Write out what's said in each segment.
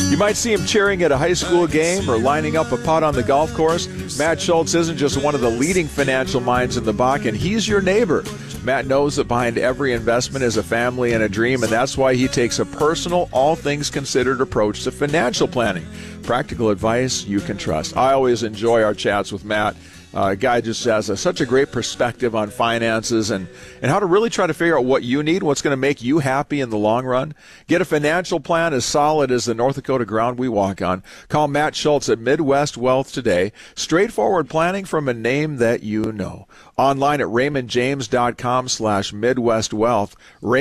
You might see him cheering at a high school game or lining up a putt on the golf course. Matt Schultz isn't just one of the leading financial minds in the Bakken. He's your neighbor. Matt knows that behind every investment is a family and a dream, and that's why he takes a personal, all things considered approach to financial planning. Practical advice you can trust. I always enjoy our chats with Matt. Guy just has such a great perspective on finances and how to really try to figure out what you need, what's going to make you happy in the long run. Get a financial plan as solid as the North Dakota ground we walk on. Call Matt Schultz at Midwest Wealth today. Straightforward planning from a name that you know. Online at RaymondJames.com/MidwestWealth.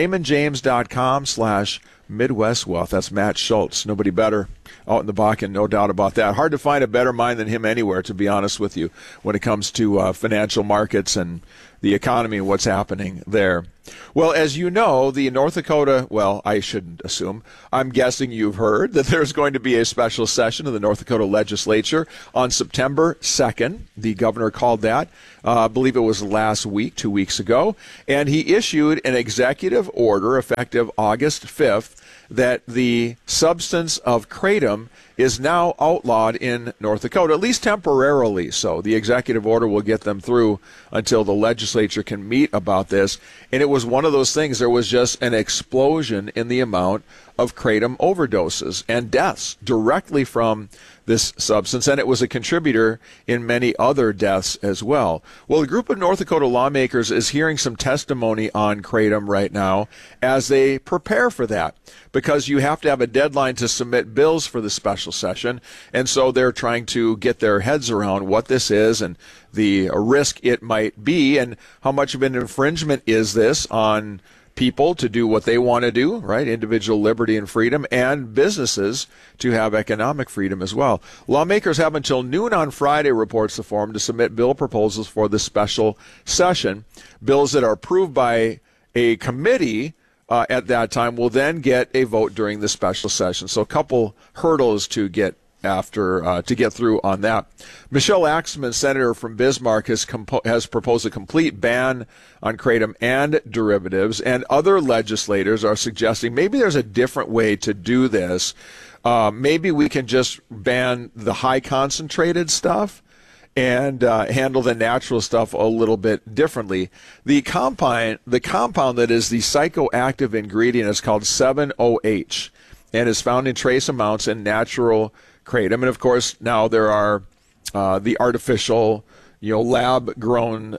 RaymondJames.com/MidwestWealth. That's Matt Schultz. Nobody better out in the Bakken, no doubt about that. Hard to find a better mind than him anywhere, to be honest with you, when it comes to financial markets and the economy and what's happening there. Well, as you know, the North Dakota, well, I shouldn't assume, I'm guessing you've heard that there's going to be a special session of the North Dakota legislature on September 2nd. The governor called that, I believe it was last week, 2 weeks ago, and he issued an executive order effective August 5th that the substance of kratom is now outlawed in North Dakota, at least temporarily. So the executive order will get them through until the legislature can meet about this. And it was one of those things, there was just an explosion in the amount of kratom overdoses and deaths directly from this substance, and it was a contributor in many other deaths as well. Well, a group of North Dakota lawmakers is hearing some testimony on kratom right now as they prepare for that, because you have to have a deadline to submit bills for the special session, and so they're trying to get their heads around what this is and the risk it might be, and how much of an infringement is this on people to do what they want to do, right? Individual liberty and freedom, and businesses to have economic freedom as well. Lawmakers have until noon on Friday, reports the Forum, to submit bill proposals for the special session. Bills that are approved by a committee at that time will then get a vote during the special session. So a couple hurdles to get through on that. Michelle Axman, senator from Bismarck, has proposed a complete ban on kratom and derivatives, and other legislators are suggesting maybe there's a different way to do this. Maybe we can just ban the high concentrated stuff and handle the natural stuff a little bit differently. The compound that is the psychoactive ingredient is called 7-OH and is found in trace amounts in natural kratom. And of course, now there are the artificial, lab-grown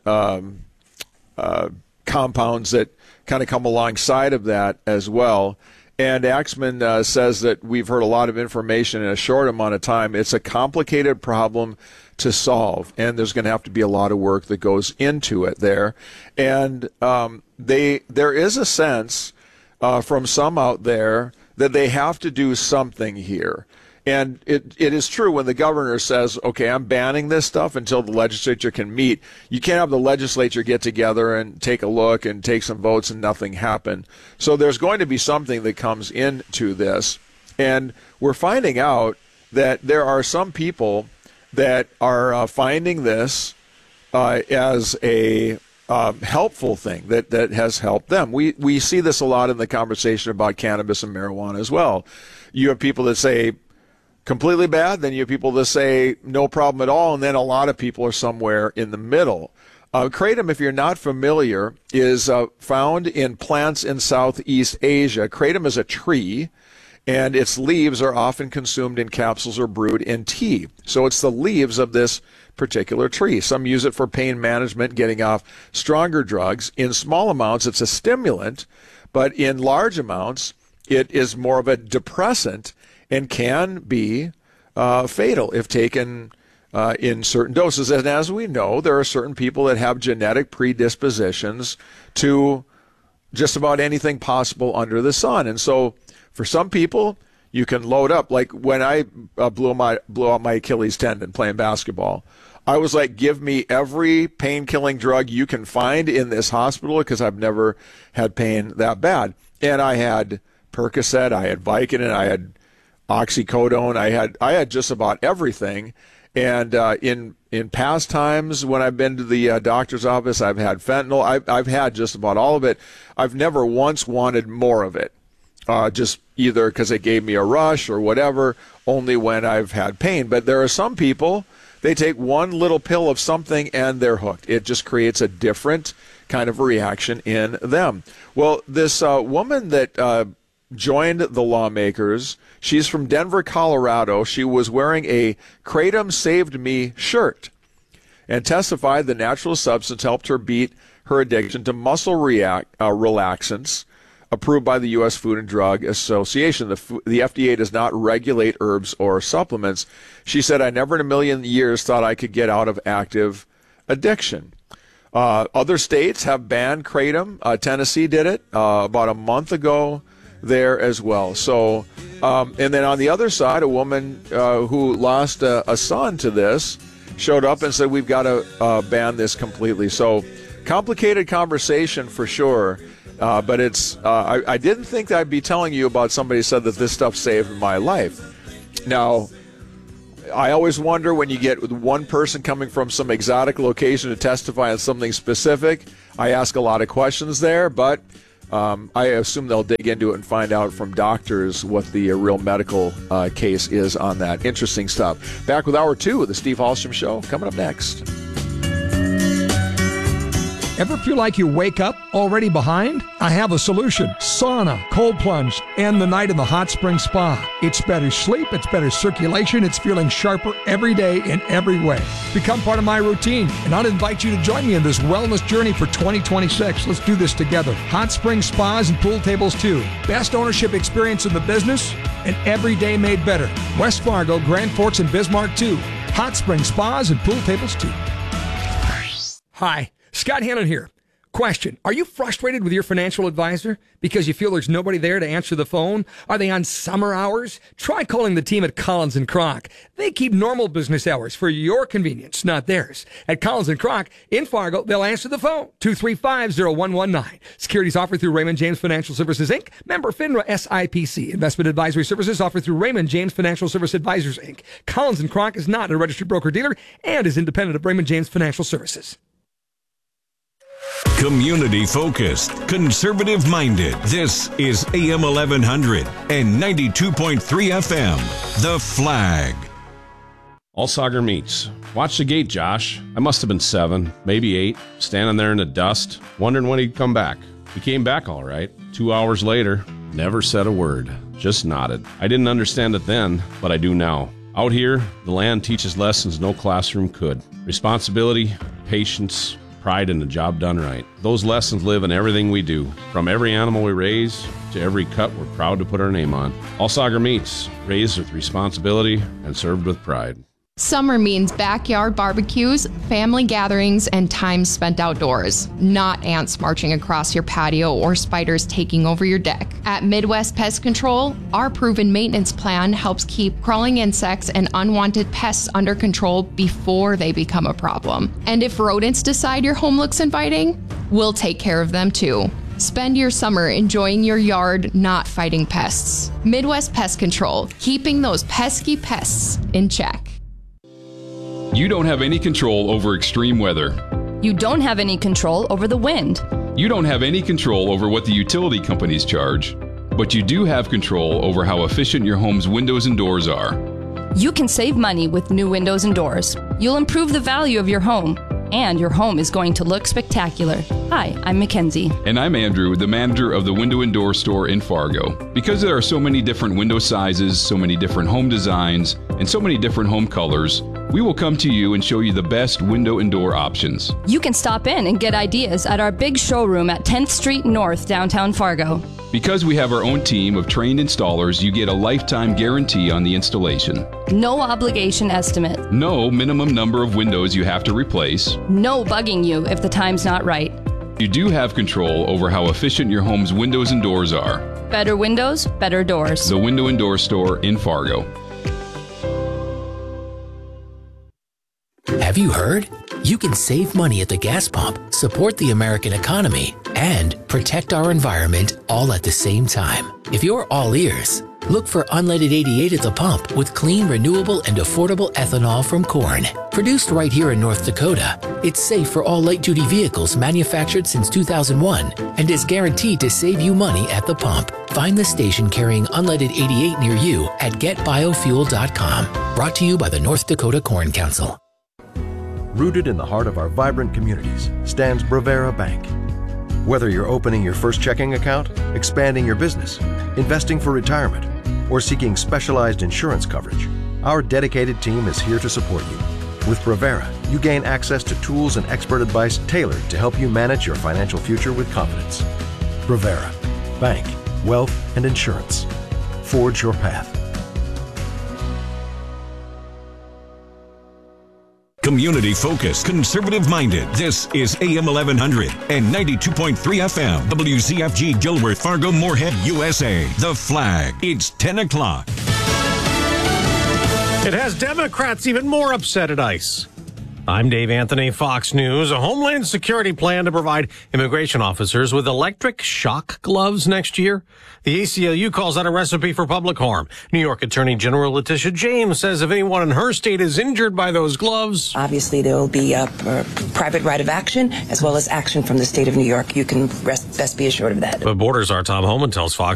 compounds that kind of come alongside of that as well. And Axman says that we've heard a lot of information in a short amount of time. It's a complicated problem to solve, and there's going to have to be a lot of work that goes into it there. And there is a sense from some out there that they have to do something here. And it is true when the governor says, okay, I'm banning this stuff until the legislature can meet. You can't have the legislature get together and take a look and take some votes and nothing happen. So there's going to be something that comes into this. And we're finding out that there are some people that are finding this as a helpful thing that has helped them. We see this a lot in the conversation about cannabis and marijuana as well. You have people that say, completely bad, then you have people that say no problem at all, and then a lot of people are somewhere in the middle. Kratom, if you're not familiar, is found in plants in Southeast Asia. Kratom is a tree, and its leaves are often consumed in capsules or brewed in tea. So it's the leaves of this particular tree. Some use it for pain management, getting off stronger drugs. In small amounts, it's a stimulant, but in large amounts, it is more of a depressant and can be fatal if taken in certain doses. And as we know, there are certain people that have genetic predispositions to just about anything possible under the sun. And so for some people, you can load up. Like when I blew out my Achilles tendon playing basketball, I was like, give me every pain-killing drug you can find in this hospital, because I've never had pain that bad. And I had Percocet, I had Vicodin, I had oxycodone, I had just about everything. And in past times when I've been to the doctor's office, I've had fentanyl. I've had just about all of it. I've never once wanted more of it. just either because it gave me a rush or whatever, only when I've had pain. But there are some people, they take one little pill of something and they're hooked. It just creates a different kind of reaction in them. Well, this woman that joined the lawmakers, she's from Denver, Colorado. She was wearing a Kratom Saved Me shirt and testified the natural substance helped her beat her addiction to muscle relaxants approved by the U.S. Food and Drug Association. The FDA does not regulate herbs or supplements. She said, I never in a million years thought I could get out of active addiction. Other states have banned Kratom. Tennessee did it about a month ago there as well. So, and then on the other side, a woman who lost a son to this showed up and said, we've got to ban this completely. So, complicated conversation for sure. But it's I didn't think that I'd be telling you about somebody who said that this stuff saved my life. Now, I always wonder when you get one person coming from some exotic location to testify on something specific. I ask a lot of questions there, but I assume they'll dig into it and find out from doctors what the real medical case is on that. Interesting stuff. Back with Hour 2 of the Steve Hallstrom Show coming up next. Ever feel like you wake up already behind? I have a solution. Sauna, cold plunge, and the night in the hot spring spa. It's better sleep, it's better circulation, it's feeling sharper every day in every way. Become part of my routine, and I'll invite you to join me in this wellness journey for 2026. Let's do this together. Hot spring spas and pool tables too. Best ownership experience in the business, and every day made better. West Fargo, Grand Forks, and Bismarck too. Hot spring spas and pool tables too. Hi. Scott Hannon here. Question. Are you frustrated with your financial advisor because you feel there's nobody there to answer the phone? Are they on summer hours? Try calling the team at Collins & Kroc. They keep normal business hours for your convenience, not theirs. At Collins & Kroc in Fargo, they'll answer the phone. 235-0119. Securities offered through Raymond James Financial Services, Inc. Member FINRA SIPC. Investment advisory services offered through Raymond James Financial Service Advisors, Inc. Collins & Kroc is not a registered broker-dealer and is independent of Raymond James Financial Services. Community focused, conservative minded. This is AM 1100 and 92.3 FM. The Flag. Allsager Meats. Watch the gate, Josh. I must have been 7, maybe 8, standing there in the dust, wondering when he'd come back. He came back all right. 2 hours later, never said a word, just nodded. I didn't understand it then, but I do now. Out here, the land teaches lessons no classroom could. Responsibility, patience, pride in the job done right. Those lessons live in everything we do, from every animal we raise to every cut we're proud to put our name on. Allsager Meats, raised with responsibility and served with pride. Summer means backyard barbecues, family gatherings, and time spent outdoors, not ants marching across your patio or spiders taking over your deck. At Midwest Pest Control, our proven maintenance plan helps keep crawling insects and unwanted pests under control before they become a problem. And if rodents decide your home looks inviting, we'll take care of them too. Spend your summer enjoying your yard, not fighting pests. Midwest Pest Control, keeping those pesky pests in check. You don't have any control over extreme weather. You don't have any control over the wind. You don't have any control over what the utility companies charge. But you do have control over how efficient your home's windows and doors are. You can save money with new windows and doors. You'll improve the value of your home, and your home is going to look spectacular. Hi, I'm Mackenzie. And I'm Andrew, the manager of the Window and Door Store in Fargo. Because there are so many different window sizes, so many different home designs, and so many different home colors, we will come to you and show you the best window and door options. You can stop in and get ideas at our big showroom at 10th Street North, downtown Fargo. Because we have our own team of trained installers, you get a lifetime guarantee on the installation. No obligation estimate. No minimum number of windows you have to replace. No bugging you if the time's not right. You do have control over how efficient your home's windows and doors are. Better windows, better doors. The Window and Door Store in Fargo. Have you heard? You can save money at the gas pump, support the American economy, and protect our environment all at the same time. If you're all ears, Look for unleaded 88 at the pump with clean, renewable, and affordable ethanol from corn. Produced right here in North Dakota, it's safe for all light-duty vehicles manufactured since 2001 and is guaranteed to save you money at the pump. Find the station carrying unleaded 88 near you at getbiofuel.com. Brought to you by the North Dakota Corn Council. Rooted in the heart of our vibrant communities stands Bravera Bank. Whether you're opening your first checking account, expanding your business, investing for retirement, or seeking specialized insurance coverage, our dedicated team is here to support you. With Bravera, you gain access to tools and expert advice tailored to help you manage your financial future with confidence. Bravera, bank, wealth, and insurance. Forge your path. Community focused, conservative minded. This is AM 1100 and 92.3 FM. WCFG Gilworth, Fargo, Moorhead, USA. The Flag. It's 10 o'clock. It has Democrats even more upset at ICE. I'm Dave Anthony, Fox News. A Homeland Security plan to provide immigration officers with electric shock gloves next year. The ACLU calls that a recipe for public harm. New York Attorney General Letitia James says if anyone in her state is injured by those gloves... Obviously, there will be a private right of action as well as action from the state of New York. You can best be assured of that. But Borders' Tom Holman tells Fox